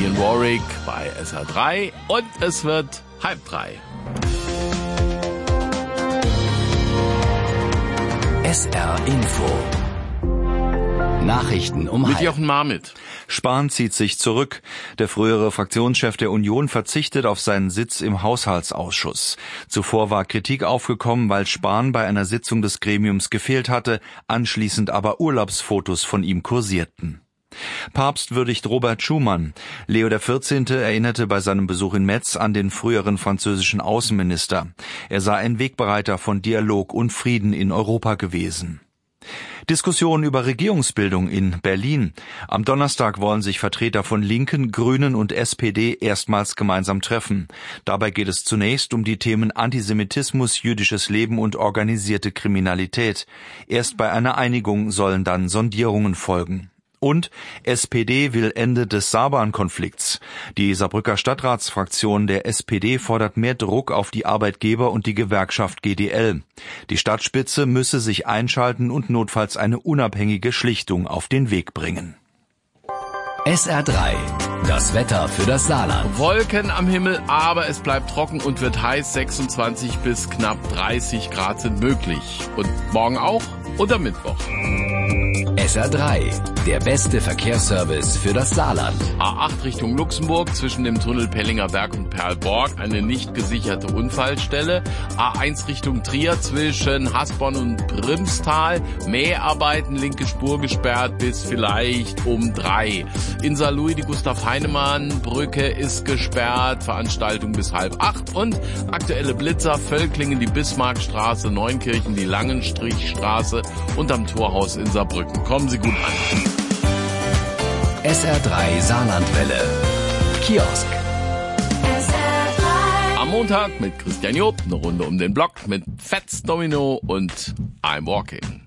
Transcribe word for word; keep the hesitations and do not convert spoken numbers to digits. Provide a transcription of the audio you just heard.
Ian Warwick bei S R drei und es wird halb drei. S R Info. Nachrichten um Mit halb. Jochen Marmit. Spahn zieht sich zurück. Der frühere Fraktionschef der Union verzichtet auf seinen Sitz im Haushaltsausschuss. Zuvor war Kritik aufgekommen, weil Spahn bei einer Sitzung des Gremiums gefehlt hatte, anschließend aber Urlaubsfotos von ihm kursierten. Papst würdigt Robert Schuman. Leo der vierzehnte erinnerte bei seinem Besuch in Metz an den früheren französischen Außenminister. Er sei ein Wegbereiter von Dialog und Frieden in Europa gewesen. Diskussion über Regierungsbildung in Berlin. Am Donnerstag wollen sich Vertreter von Linken, Grünen und S P D erstmals gemeinsam treffen. Dabei geht es zunächst um die Themen Antisemitismus, jüdisches Leben und organisierte Kriminalität. Erst bei einer Einigung sollen dann Sondierungen folgen. Und S P D will Ende des Saarbrand-Konflikts. Die Saarbrücker Stadtratsfraktion der S P D fordert mehr Druck auf die Arbeitgeber und die Gewerkschaft G D L. Die Stadtspitze müsse sich einschalten und notfalls eine unabhängige Schlichtung auf den Weg bringen. S R drei. Das Wetter für das Saarland. Wolken am Himmel, aber es bleibt trocken und wird heiß. sechsundzwanzig bis knapp dreißig Grad sind möglich. Und morgen auch und am Mittwoch. S R drei. Der beste Verkehrsservice für das Saarland. A acht Richtung Luxemburg zwischen dem Tunnel Pellinger Berg und Perlborg eine nicht gesicherte Unfallstelle. A eins Richtung Trier zwischen Hasborn und Brimstal. Mäharbeiten, linke Spur gesperrt bis vielleicht um drei. In Saarlouis die Gustav-Heinemann-Brücke ist gesperrt. Veranstaltung bis halb acht. Und aktuelle Blitzer, Völklingen die Bismarckstraße, Neunkirchen die Langenstrichstraße und am Torhaus in Saarbrücken. Kommen Sie gut an. S R drei Saarlandwelle. Kiosk. S R drei. Am Montag mit Christian Job eine Runde um den Block mit Fats Domino und I'm Walking.